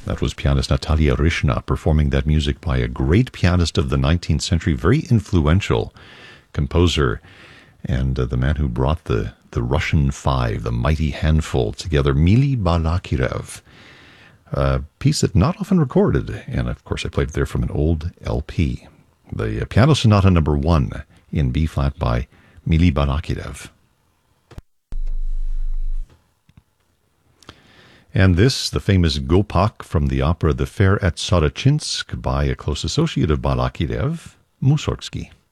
That was pianist Natalia Rishna performing that music by a great pianist of the 19th century, very influential composer, and the man who brought the Russian Five, the mighty handful, together, Mili Balakirev. A piece that not often recorded, and of course I played it there from an old LP. The Piano Sonata number 1 in B-flat by Mili Balakirev. And this, the famous Gopak from the opera The Fair at Soroczynsk by a close associate of Balakirev, Mussorgsky.